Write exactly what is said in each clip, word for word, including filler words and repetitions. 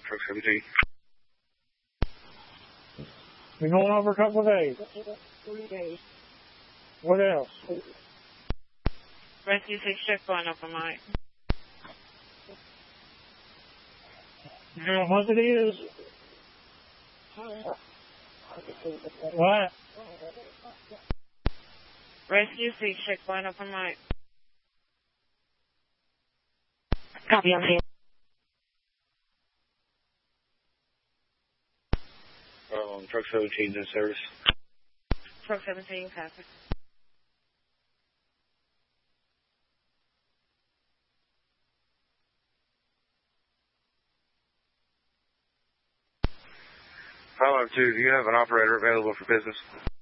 truck seventeen. Been going on for a couple of days. Three days. What else? Rescue six checkpoint up on Mike. You know what it is? What? Rescue six checkpoint up on Mike. Copy, I'm here. Um, truck seventeen in service. Truck seventeen, copy. five two, do you have an operator available for business?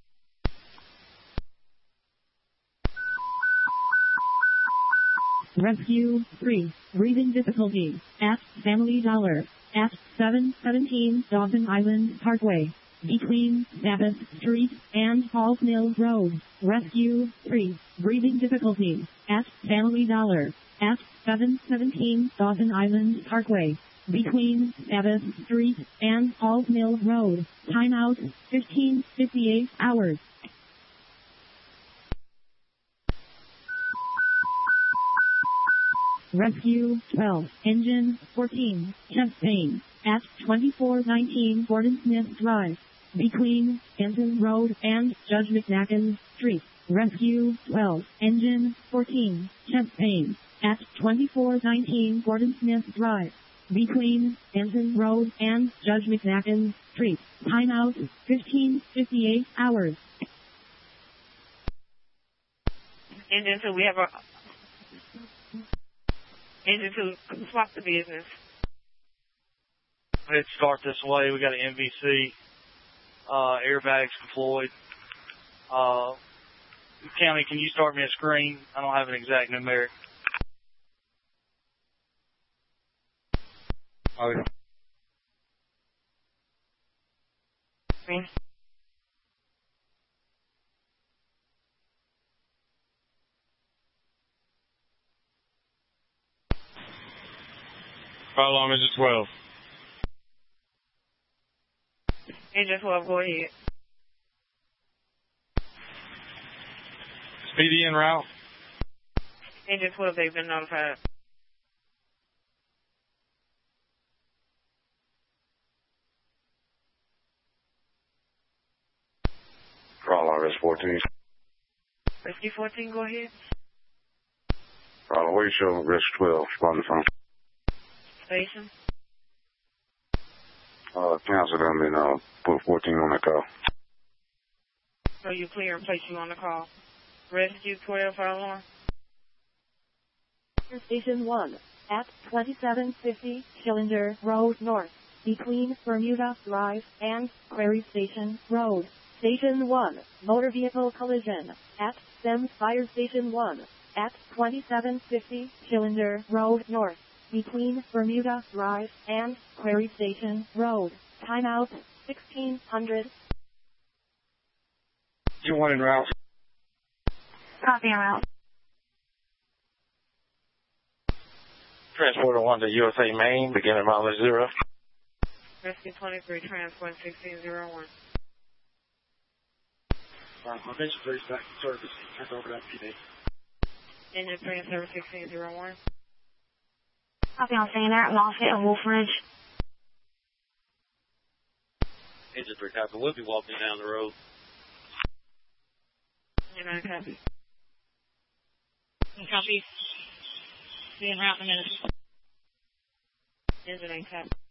Rescue three, breathing difficulty, at Family Dollar, at seven seventeen Dawson Island Parkway, between Sabbath Street and Falls Mills Road. Rescue three, breathing difficulty, at Family Dollar, at seven seventeen Dawson Island Parkway, between Sabbath Street and Falls Mills Road. Timeout, fifteen fifty-eight hours. Rescue twelve, Engine fourteen, chest pain, at twenty-four nineteen Gordon Smith Drive, between Stanton Road and Judge McNacken Street. Rescue twelve, Engine fourteen, chest pain, at twenty-four nineteen Gordon Smith Drive, between Stanton Road and Judge McNacken Street. Timeout, fifteen fifty-eight hours. Engine two, we have a... Engine two, swap the business. Let's start this way. We got an M V C, uh, airbags deployed. Uh, County, can you start me a screen? I don't have an exact numeric. Oh, Screen. How long is it? twelve. Engine twelve, go ahead. Speedy en route. Engine twelve, they've been notified. Crawl on risk fourteen. Rescue fourteen, go ahead. Crawl away, show risk twelve. Respond to phone. Station. Uh, cancel them and uh, put fourteen on the call. So you clear and place you on the call. Rescue twelve, how long? Station one, at twenty-seven fifty Schillinger Road North, between Bermuda Drive and Prairie Station Road. Station one, motor vehicle collision, at Sims Fire Station one, at twenty-seven fifty Schillinger Road North, between Bermuda Drive and Prairie Station Road. Timeout, sixteen hundred. You want en route? Copy en route. Transporter one to U S A Main, beginning mileage zero. Rescue twenty-three, transport sixteen oh one. Uh, my mission three back to service. Turn over that P D. Engine three and service sixteen oh one. Copy on saying that, Lafayette and Wolf Ridge. Engine three, copy. We'll be walking down the road. Engine nine, copy. Copy. Be en route in a minute. Engine eight, copy.